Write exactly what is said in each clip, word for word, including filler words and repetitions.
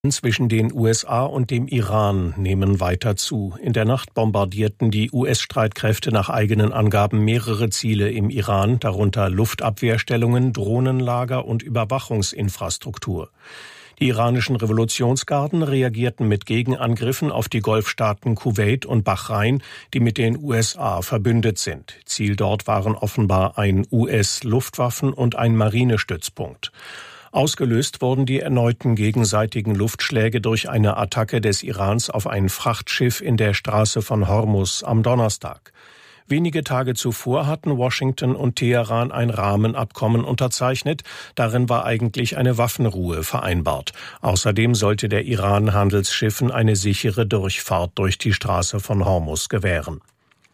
zwischen den U S A und dem Iran nehmen weiter zu. In der Nacht bombardierten die U S-Streitkräfte nach eigenen Angaben mehrere Ziele im Iran, darunter Luftabwehrstellungen, Drohnenlager und Überwachungsinfrastruktur. Die iranischen Revolutionsgarden reagierten mit Gegenangriffen auf die Golfstaaten Kuwait und Bahrain, die mit den U S A verbündet sind. Ziel dort waren offenbar ein U S-Luftwaffen- und ein Marinestützpunkt. Ausgelöst wurden die erneuten gegenseitigen Luftschläge durch eine Attacke des Irans auf ein Frachtschiff in der Straße von Hormuz am Donnerstag. Wenige Tage zuvor hatten Washington und Teheran ein Rahmenabkommen unterzeichnet. Darin war eigentlich eine Waffenruhe vereinbart. Außerdem sollte der Iran Handelsschiffen eine sichere Durchfahrt durch die Straße von Hormuz gewähren.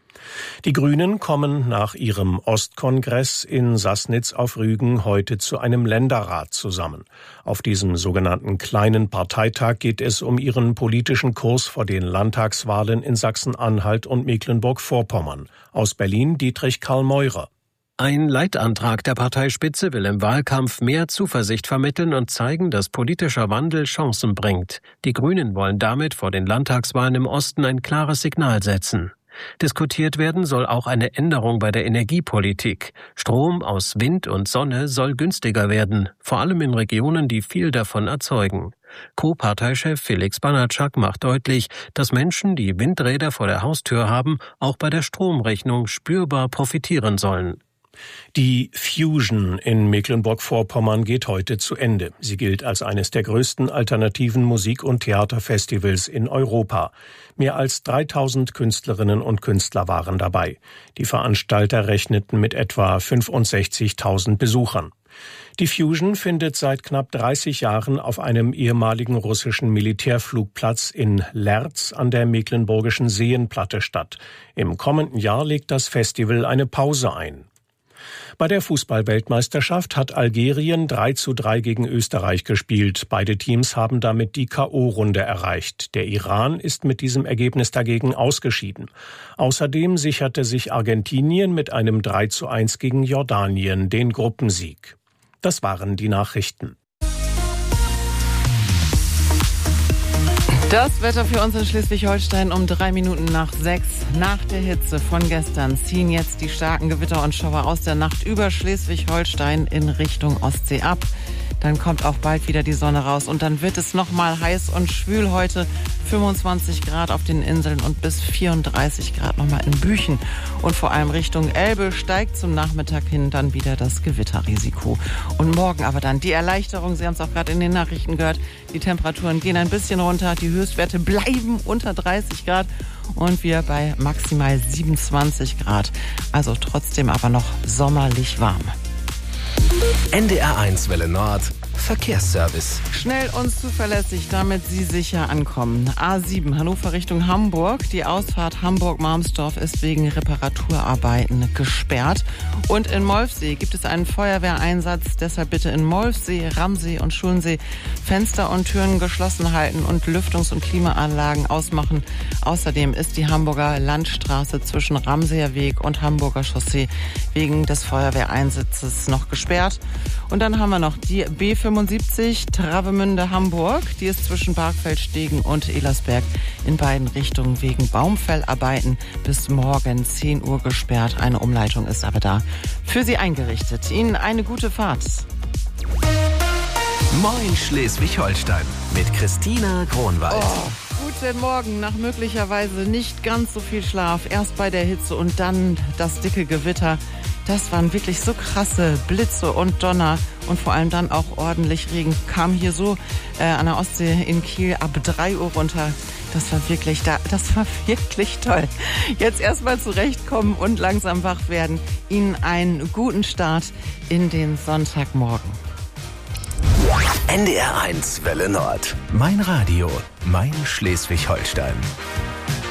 Die Grünen kommen nach ihrem Ostkongress in Sassnitz auf Rügen heute zu einem Länderrat zusammen. Auf diesem sogenannten kleinen Parteitag geht es um ihren politischen Kurs vor den Landtagswahlen in Sachsen-Anhalt und Mecklenburg-Vorpommern. Aus Berlin Dietrich Karl Meurer. Ein Leitantrag der Parteispitze will im Wahlkampf mehr Zuversicht vermitteln und zeigen, dass politischer Wandel Chancen bringt. Die Grünen wollen damit vor den Landtagswahlen im Osten ein klares Signal setzen. Diskutiert werden soll auch eine Änderung bei der Energiepolitik. Strom aus Wind und Sonne soll günstiger werden, vor allem in Regionen, die viel davon erzeugen. Co-Parteichef Felix Banatschak macht deutlich, dass Menschen, die Windräder vor der Haustür haben, auch bei der Stromrechnung spürbar profitieren sollen. Die Fusion in Mecklenburg-Vorpommern geht heute zu Ende. Sie gilt als eines der größten alternativen Musik- und Theaterfestivals in Europa. Mehr als dreitausend Künstlerinnen und Künstler waren dabei. Die Veranstalter rechneten mit etwa fünfundsechzigtausend Besuchern. Die Fusion findet seit knapp dreißig Jahren auf einem ehemaligen russischen Militärflugplatz in Lerz an der mecklenburgischen Seenplatte statt. Im kommenden Jahr legt das Festival eine Pause ein. Bei der Fußball-Weltmeisterschaft hat Algerien drei zu drei gegen Österreich gespielt. Beide Teams haben damit die K O-Runde erreicht. Der Iran ist mit diesem Ergebnis dagegen ausgeschieden. Außerdem sicherte sich Argentinien mit einem drei zu eins gegen Jordanien den Gruppensieg. Das waren die Nachrichten. Das Wetter für uns in Schleswig-Holstein um drei Minuten nach sechs. Nach der Hitze von gestern ziehen jetzt die starken Gewitter und Schauer aus der Nacht über Schleswig-Holstein in Richtung Ostsee ab. Dann kommt auch bald wieder die Sonne raus und dann wird es nochmal heiß und schwül heute. fünfundzwanzig Grad auf den Inseln und bis vierunddreißig Grad nochmal in Büchen. Und vor allem Richtung Elbe steigt zum Nachmittag hin dann wieder das Gewitterrisiko. Und morgen aber dann die Erleichterung. Sie haben es auch gerade in den Nachrichten gehört. Die Temperaturen gehen ein bisschen runter. Die Höchstwerte bleiben unter dreißig Grad. Und wir bei maximal siebenundzwanzig Grad. Also trotzdem aber noch sommerlich warm. N D R eins Welle Nord Verkehrsservice. Schnell und zuverlässig, damit Sie sicher ankommen. A sieben, Hannover Richtung Hamburg. Die Ausfahrt Hamburg-Marmsdorf ist wegen Reparaturarbeiten gesperrt. Und in Molfsee gibt es einen Feuerwehreinsatz. Deshalb bitte in Molfsee, Ramsee und Schulensee Fenster und Türen geschlossen halten und Lüftungs- und Klimaanlagen ausmachen. Außerdem ist die Hamburger Landstraße zwischen Ramseer Weg und Hamburger Chaussee wegen des Feuerwehreinsatzes noch gesperrt. Und dann haben wir noch die B fünfundsiebzig Travemünde Hamburg. Die ist zwischen Bargfeldstegen und Elersberg in beiden Richtungen wegen Baumfellarbeiten bis morgen zehn Uhr gesperrt. Eine Umleitung ist aber da für Sie eingerichtet. Ihnen eine gute Fahrt. Moin Schleswig-Holstein mit Christina Kronwald. Oh, guten Morgen. Nach möglicherweise nicht ganz so viel Schlaf. Erst bei der Hitze und dann das dicke Gewitter. Das waren wirklich so krasse Blitze und Donner und vor allem dann auch ordentlich Regen. Kam hier so äh, an der Ostsee in Kiel ab drei Uhr runter. Das war wirklich, da, das war wirklich toll. Jetzt erstmal zurechtkommen und langsam wach werden. Ihnen einen guten Start in den Sonntagmorgen. N D R eins Welle Nord. Mein Radio, mein Schleswig-Holstein.